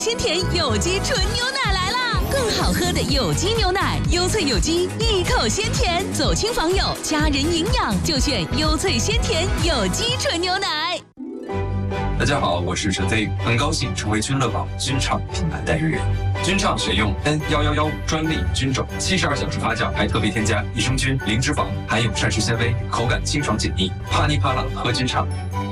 鲜甜有机纯牛奶来啦！更好喝的有机牛奶，优萃有机，一口鲜甜，走亲访友，家人营养就选优萃鲜甜有机纯牛奶。 大家好，我是陈飞，很高兴成为君乐宝菌畅品牌代言人。菌畅选用 N1115专利菌种，72小时发酵，还特别添加益生菌、零脂肪，含有膳食纤维，口感清爽解腻，啪哩啪啦喝菌畅。